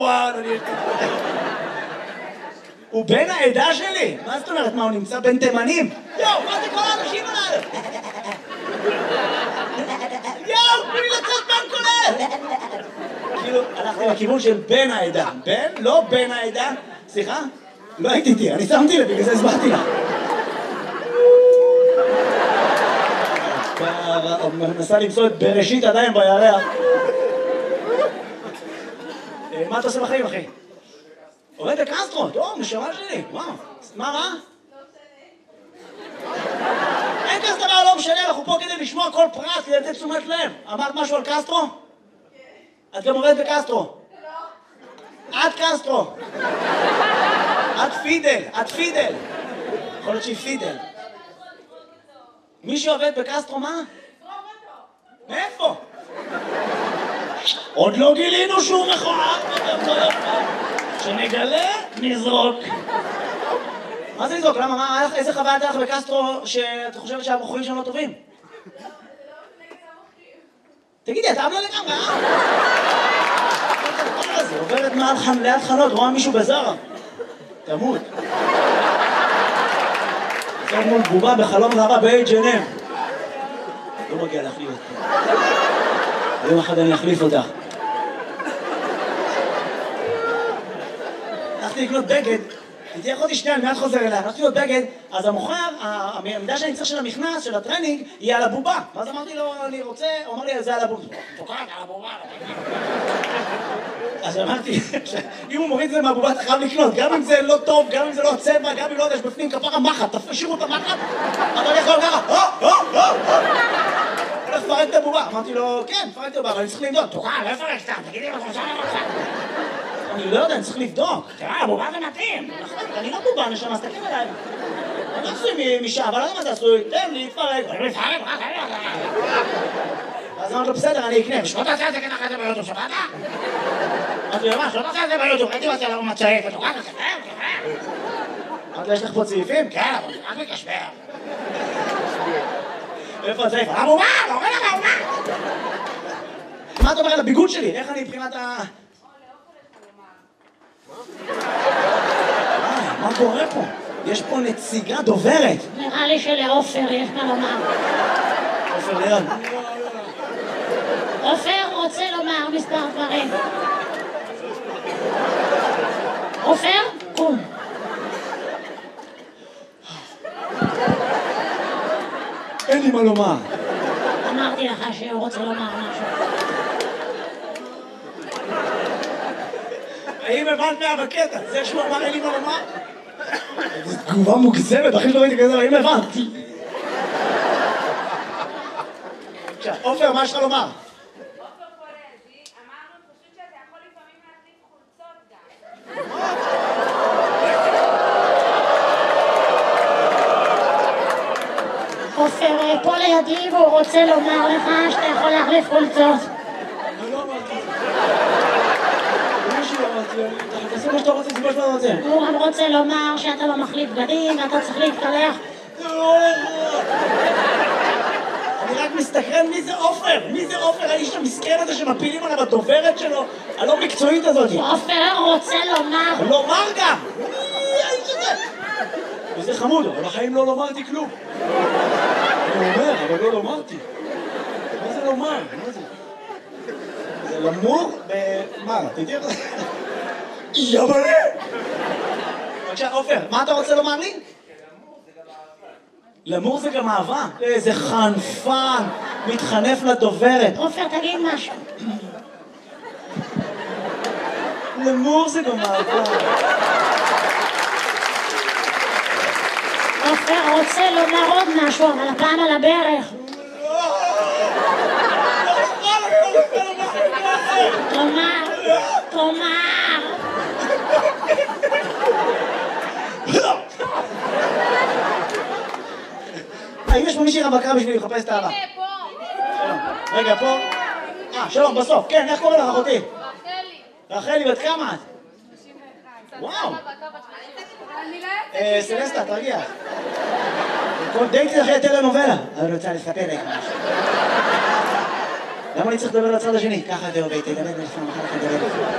הוא בן העדה שלי? מה זאת אומרת? מה, הוא נמצא בין תימנים? יואו, מה זה כל האנשים עליו? יואו, תנו לי לצאת מהכולל! כאילו, הלכתי לכיוון של בן העדה. בן? לא בן העדה. סליחה? לא הייתי איתי, אני שמתי לב, בגלל זה הסברתי לה. מנסה למצוא את בראשית עדיין בירח. מה אתה עושה בחיים, אחי? עובד בקסטרו, טוב, נשמה שלי, וואו. מה? אין כזה דבר, לא משנה, אנחנו פה כדי לשמוע כל פרט, כדי לתת תשומת לב. אמרת משהו על קסטרו? את גם עובדת בקסטרו. את קסטרו. את פידל. יכול להיות שהיא פידל. מי שעובד בקסטרו, מה? מאיפה? עוד לא גילינו שהוא מכוער, שנגלה, נזרוק. מה זה לזרוק? למה? איזה חוויה הייתה לך בקסטרו שאת חושבת שהבחורים שם לא טובים? תגידי, אתה אבלה לגמרי, היא עוברת ליד חנות, רואה מישהו בזרה. תמות. זאת מול בובה בחלום זרה ב-H&M. לא מגיע להחליף אותך. יום אחד אני אחליף אותך. הלכתי לקנות בגד, תהיה אחותי שנייה, אני מיד חוזר אליה, הלכתי לקנות בגד, אז המוכר, המידע שאני צריך של המכנס, של הטרנינג, יהיה על הבובה. ואז אמרתי לו, אני רוצה, הוא אמר לי, זה על הבובה. תוקעת על הבובה. אז אמרתי, אם הוא מוריד את זה מהבובה, אתה חייב לקנות, גם אם זה לא טוב, גם אם זה לא צבע, גם אם לא יודע, יש בפנים כפרה מחט, תשאירו את המחט, אתה יכול ככה, הולך לפרק את הבובה. אמרתי לו, כן, פרק את הבובה, אבל אני צריך לבדוק. תוקע, לא יפרק סתם, תגידי מה חושב לך. אני לא יודע, אני צריך לבדוק. תראה, הבובה זה מתאים. אני לא בובה, נשמה, אז תקים אליי. אני לא עשוי משעה, אבל לא יודע מה זה עשוי, תן לי, תפרק. אז אמרתי לו, בסדר, אני אקנה. ושלא תעשה את זה ככה את זה ביוטיוב, שבאת? אמרתי לו, מה, שלא תעשה את זה ביוטיוב, הייתי עושה לו מצעיף, ותוקע, אמרתי לו, יש לך פה צעיפים? כן, אבל רק מקשבר. איפה הצעיף? הבובה! לא רואה לך הבובה! מה אתה אומר על הביגוד שלי? איך אני מבחינת ה... מה קורה פה? יש פה נציגה דוברת. נראה לי שלעופר יש מה לומר. עופר ליד. עופר רוצה לומר מספר דברים. עופר, קום. אין לי מה לומר. אמרתי לך שהוא רוצה לומר משהו. האם הבנת מה בקטע? זה שהוא אמר אין לי מה לומר? זו תגובה מוגזמת, אחי שלא ראיתי כזה, האם הבנתי? עכשיו, עופר, מה יש לך לומר? עופר פולזי, אמרנו פשוט שאתה יכול לפעמים להחליף חולצות גם. עופר פה לידי והוא רוצה לומר לך שאתה יכול להחליף חולצות. אני לא אמרתי. תעשה מה שאתה רוצה, תעשה מה שאתה רוצה. הוא גם רוצה לומר שאתה לא מחליף בגדים ואתה צריך להתקלח. אני רק מסתכרן מי זה עופר? מי זה עופר? האיש המסכן הזה שמפילים עליו הדוברת שלו? הלא מקצועית הזאת. עופר רוצה לומר. לומר גם! מי האיש הזה? וזה חמוד, אבל בחיים לא לומרתי כלום. אני אומר, אבל לא לומרתי. מה זה לומר? מה זה? זה למור מה? תדעי איך זה? יבלה! בבקשה, עופר, מה אתה רוצה לומר לי? למור זה גם אהבה. איזה חנפן, מתחנף לדוברת. עופר, תגיד משהו. למור זה גם אהבה. עופר רוצה לומר עוד משהו, אבל הפעם על הברך. תאמר. האם יש פה מישהי רווקה בשביל לחפש את האהבה? הנה, פה. רגע, פה. שלום, בסוף. כן, איך קוראים לך, אחותי? רחלי. רחלי, בת כמה את? 31. וואו. אני לא יוצאת. סלסטה, תרגיע. כל דייטי אחרי טלנובלה. אני רוצה לספר לך משהו. למה אני צריך לדבר לצד השני? ככה זהו, תדבר, אני צריך לדבר.